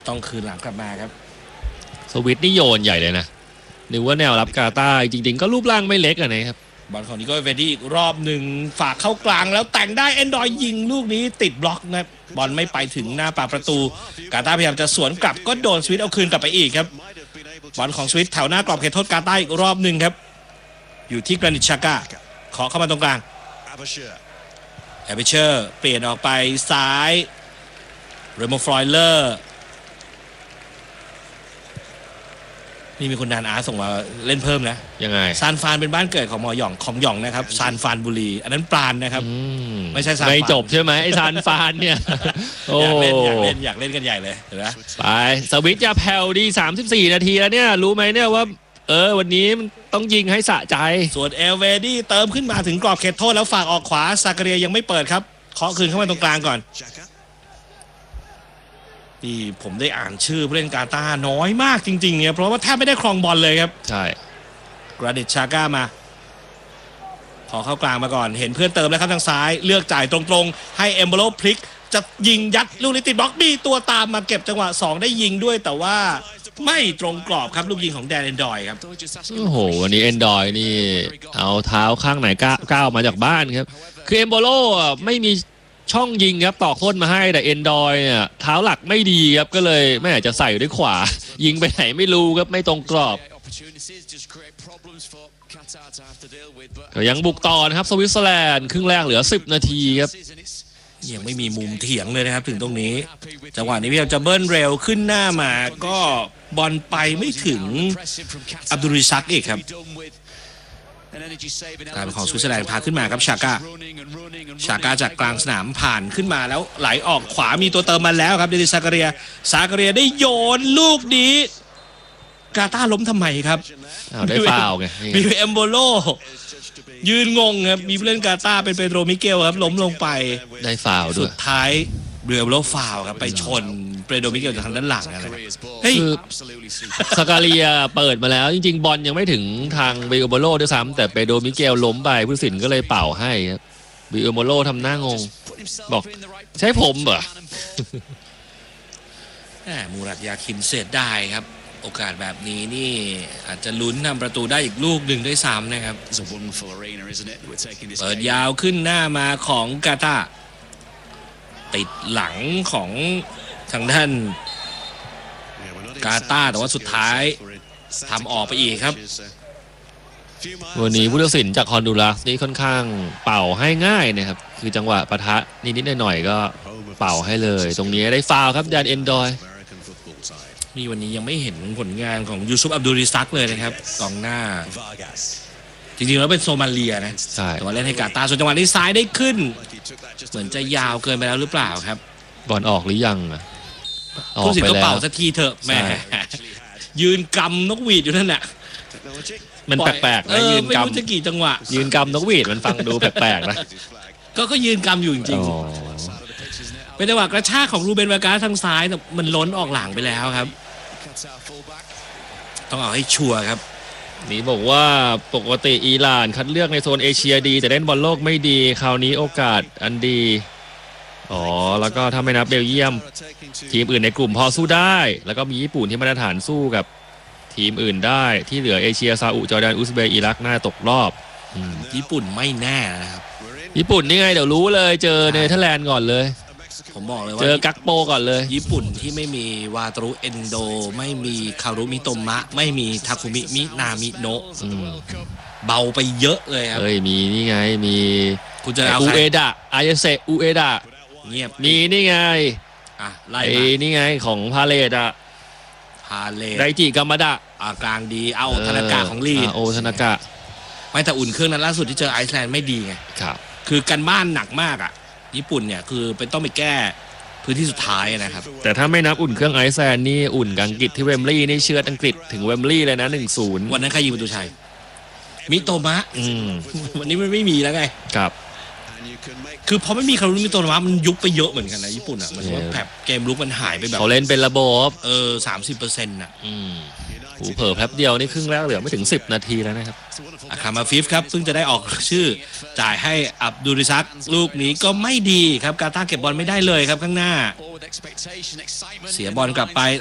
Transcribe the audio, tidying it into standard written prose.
ต้องคืนหลังกลับมาครับสวิตนี่โยนใหญ่เลยนะนึกว่าแนวรับกาตาร์จริงๆก็รูปร่างไม่เล็กอะนะครับบอลของนิโก้เวดี้อีกรอบหนึ่งฝากเข้ากลางแล้วแต่งได้เอนดอยยิงลูกนี้ติดบล็อกนะบอลไม่ไปถึงหน้าปากประตูกาตาร์พยายามจะสวนกลับก็โดนสวิตเอาคืนกลับไปอีกครับบอลของสวิตแถวหน้ากรอบเขตโทษกาตาร์อีกรอบหนึ่งครับอยู่ที่กรานิตชาก้าขอเข้ามาตรงกลางแอเบเชอร์เปลี่ยนออกไปซ้ายเรโมฟลอยเลอร์นี่มีคนนานอาส่งมาเล่นเพิ่มนะยังไงซานฟานเป็นบ้านเกิดของหมอหย่องของหย่องนะครับซานฟานบุรีอันนั้นปราณนะครับไม่ใช่ซานฟานไม่จบใช่ไหมไอ้ซานฟานเนี่ยอยากเล่นกันใหญ่เลยเห็นไหมไปสวิตจะแผ่วดี34นาทีแล้วเนี่ยรู้ไหมเนี่ยว่าวันนี้มันต้องยิงให้สะใจส่วนเอลเวดี้เติมขึ้นมาถึงกรอบเขตโทษแล้วฝากออกขวาซาการียยังไม่เปิดครับเคาะคืนเข้ามาตรงกลางก่อนที่ผมได้อ่านชื่อผู้เล่นกาตาร์น้อยมากจริงๆเนี่ยเพราะว่าแทบไม่ได้ครองบอลเลยครับใช่กรานิตชาก้ามาขอเข้ากลางมาก่อนเห็นเพื่อนเติมแล้วครับทางซ้ายเลือกจ่ายตรงๆให้เอมโบโลพลิกจะยิงยัดลูกนี้ติดบล็อกมีตัวตามมาเก็บจังหวะ2ได้ยิงด้วยแต่ว่าไม่ตรงกรอบครับลูกยิงของแดนเอนดอยครับโอ้โหวันนี้เอนดอยนี่เอาเท้าข้างไหนก้าวมาจากบ้านครับคือเอมโบโลไม่มีช่องยิงครับต่อโค้นมาให้แต่เอนดอยเนี่ยเท้าหลักไม่ดีครับก็เลยไม่อาจจะใส่ด้วยขวายิงไปไหนไม่รู้ครับไม่ตรงกรอบก็ยังบุกต่อนะครับสวิตเซอร์แลนด์ครึ่งแรกเหลือ10นาทีครับยังไม่มีมุมเถียงเลยนะครับถึงตรงนี้จังหวะนี้พยายามจะเบิ้ลเร็วขึ้นหน้ามาก็บอลไปไม่ถึงอับดุลริซักอีกครับการของสวิตเซอร์แลนด์พาขึ้นมาครับชาก้าจากกลางสนามผ่านขึ้นมาแล้วไหลออกขวามีตัวเติมมาแล้วครับเดนิสซาการียได้โยนลูกนี้กาตาร์ล้มทำไมครับได้ฟาวไงมีเอมโบโลยืนงงครับมีผู้เล่นกาตาร์เป็นเปโดรมิเกลครับล้มลงไปได้ฟาวด้วยสุดท้ายเบรเอมโบโลฟาวครับไปชนเปโดรมิเกลจากทางด้านหลังอะไรคือซาการียเปิดมาแล้วจริงๆบอลยังไม่ถึงทางเบรเอมโบโลด้วยซ้ำแต่เปโดรมิเกลล้มไปผู้ตัดสินก็เลยเป่าให้ครับเบรเอมโบโลทำหน้างงบอกใช่ผมเหรอมูรัตยาคินเสร็จได้ครับโอกาสแบบนี้นี่อาจจะลุ้นทำประตูได้อีกลูกหนึ่งด้วยซ้ำนะครับเปิดยาวขึ้นหน้ามาของกาตาร์ติดหลังของทางด้านกาตาร์แต่ว่าสุดท้ายทำออกไปอีกครับวันนี้ผู้ตัดสินจากฮอนดูรัสนี่ค่อนข้างเป่าให้ง่ายนะครับคือจังหวะปะทะนิดๆหน่อยๆก็เป่าให้เลยตรงนี้ได้ฟาวครับแดนเอนดอยนี่วันนี้ยังไม่เห็นผลงานของยูซุปอับดุลริซักเลยนะครับกองหน้าจริงๆแล้วเป็นโซมาเลียนะแต่ว่าเล่นให้กาตาร์ส่วนจังหวะนี้ซ้ายได้ขึ้นเหมือนจะยาวเกินไปแล้วหรือเปล่าครับบอลออกหรือยังผู้สินก็เป่าสักทีเถอะแม่ยืนกำนกหวีดอยู่นั่นแหละมันแปลกๆนะยืนกำจะกี่จังหวะยืนกำนกหวีดมันฟังดูแปลกๆนะก็ยืนกำอยู่จริงๆเป็นจังหวะกระชากของรูเบนวากาทางซ้ายแต่มันล้นออกหลังไปแล้วครับต้องเอาให้ชัวร์ครับนี่บอกว่าปกติอิหร่านคัดเลือกในโซนเอเชียดีแต่เล่นบอลโลกไม่ดีคราวนี้โอกาสอันดีแล้วก็ถ้าไม่นับเบลเยียมทีมอื่นในกลุ่มพอสู้ได้แล้วก็มีญี่ปุ่นที่มาตรฐานสู้กับทีมอื่นได้ที่เหลือเอเชียซาอุจอร์แดนอุซเบย์อิรักน่าตกรอบญี่ปุ่นไม่แน่นะครับญี่ปุ่นนี่ไงเดี๋ยวรู้เลยเจอเนเธอร์แลนด์ก่อนเลยผมบอกเลยว่าเจอกักโปก่อนเลยญี่ปุ่นที่ไม่มีวาตรุเอนโดไม่มีคารุมิโตมะไม่มีทาคุมิมินามิโนะเบาไปเยอะเลยครับมีนี่ไงมีคุณจะเอาอูเอดะอายเซอูเอดะเงียบมีนี่ไงไล่นี่ไงของพาเลตไดจิกัมมาดะกลางดีเอาธนากะของลีโอธนากะไม่แต่อุ่นเครื่องนั้นล่าสุดที่เจอไอซ์แลนด์ไม่ดีไงครับคือกันบ้านหนักมากญี่ปุ่นเนี่ยคือเป็นต้องไปแก้พื้นที่สุดท้ายนะครับแต่ถ้าไม่นับอุ่นเครื่องไอซ์แลนด์นี่อุ่นกับอังกฤษที่เวมบลีย์นี่เชือดอังกฤษถึงเวมบลีย์เลยนะ 1-0 วันนั้นใครยิงประตูชัยมิโตมะวันนี้มันไม่มีแล้วไงครับคือพอไม่มีคารุมิโตมะมันยุบไปเยอะเหมือนกันนะญี่ปุ่นมันว่าแบบเกมลุกมันหายไปแบบเขาเล่นเป็นระบบ 30% เผลอแป๊บเดียวนี่ครึ่งแรกเหลือไม่ถึง10นาทีแล้วนะครับอาคามาฟิฟครับเพิ่งจะได้ออกชื่อจ่ายให้อับดุลริซักลูกนี้ก็ไม่ดีครับกาตาร์เก็บบอลไม่ได้เลยครับข้างหน้าเสียบอลกลับไป